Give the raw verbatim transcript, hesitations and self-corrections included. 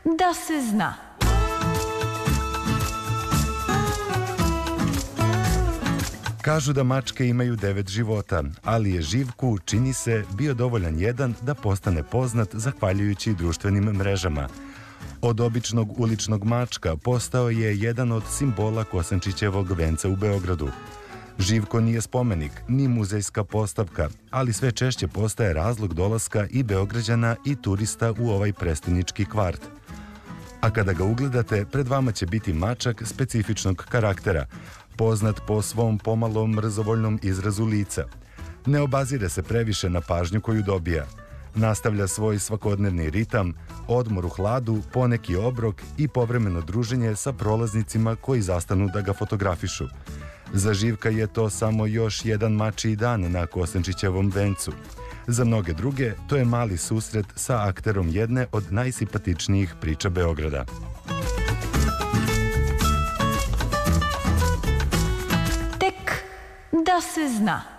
da se zna. Kažu da mačke imaju devet života, ali je Živku, čini se, bio dovoljan jedan da postane poznat zahvaljujući društvenim mrežama. Od običnog uličnog mačka postao je jedan od simbola Kosančićevog venca u Beogradu. Živko nije spomenik, ni muzejska postavka, ali sve češće postaje razlog dolaska i Beograđana i turista u ovaj prestonički kvart. A kada ga ugledate, pred vama će biti mačak specifičnog karaktera, poznat po svom pomalo mrzovoljnom izrazu lica. Ne obazire se previše na pažnju koju dobija. Nastavlja svoj svakodnevni ritam, odmor u hladu, poneki obrok i povremeno druženje sa prolaznicima koji zastanu da ga fotografišu. Za Živka je to samo još jedan mačiji dan na Kosančićevom vencu. Za mnoge druge, to je mali susret sa akterom jedne od najsimpatičnijih priča Beograda. Tek da se zna.